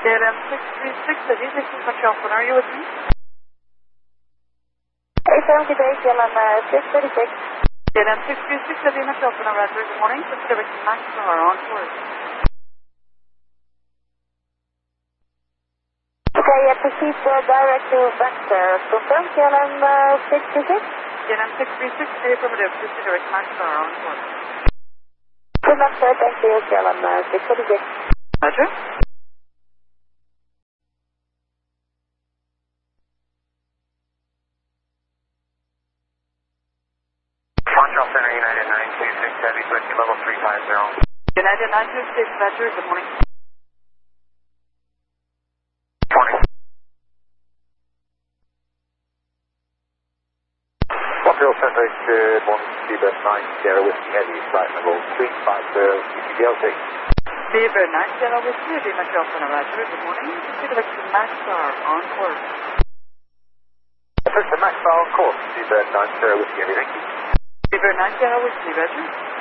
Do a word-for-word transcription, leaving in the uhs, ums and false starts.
J L M six three six, this is Montreal Phone. Are you with me? Hey, seven good day, J L M uh, six thirty-six. J L M six three six, this is Montreal Phone. Good morning. Pacific Max are on board. Okay, yeah, proceed uh, direct to Baxter. Confirm, J L M uh, six three six? J L M six three six, affirmative. Pacific Max are on board. Good enough, sir. Thank you, J L M uh, six thirty-six. Roger. Montreal Center, United nine two six, heavy switch, level three five zero. United nine two six, Roger. Good morning. Morning. Montreal Center, good morning. Seabird nine Sierra Whiskey Heavy, flight level three five zero, U T B L C. Seabird nine Sierra Whiskey Heavy, Montreal Phone. Roger. Good morning. Pacific Max are on board. Pacific Max are on course. Seabird nine Sierra Whiskey Heavy, thank you. Seabird nine Sierra Whiskey, Roger.